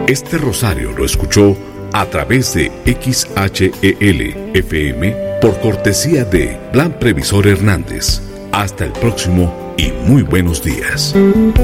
Este rosario lo escuchó a través de XHEL FM por cortesía de Plan Previsor Hernández. Hasta el próximo y muy buenos días.